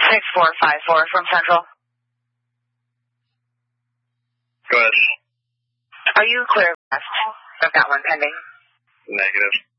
6454 from Central. Go ahead. Are you clear of arrest? I've got one pending. Negative.